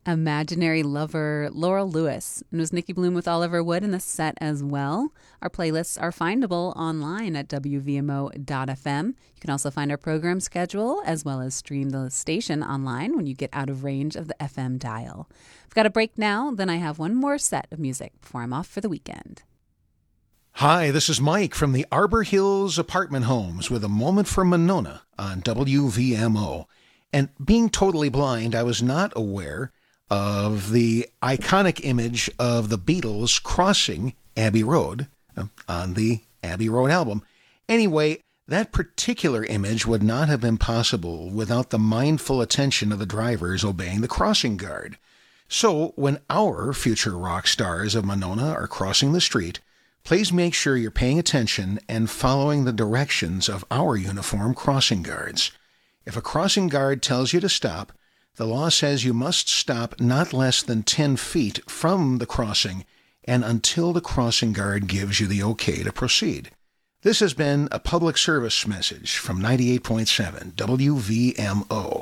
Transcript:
Imaginary Lover, Laurel Lewis. And it was Nikki Bloom with Oliver Wood in the set as well. Our playlists are findable online at wvmo.fm. You can also find our program schedule as well as stream the station online when you get out of range of the FM dial. I've got a break now, then I have one more set of music before I'm off for the weekend. Hi, this is Mike from the Arbor Hills Apartment Homes with a moment for Monona on WVMO. And being totally blind, I was not aware of the iconic image of the Beatles crossing Abbey Road on the Abbey Road album. Anyway, that particular image would not have been possible without the mindful attention of the drivers obeying the crossing guard. So, when our future rock stars of Monona are crossing the street, please make sure you're paying attention and following the directions of our uniformed crossing guards. If a crossing guard tells you to stop, the law says you must stop not less than 10 feet from the crossing and until the crossing guard gives you the okay to proceed. This has been a public service message from 98.7 WVMO.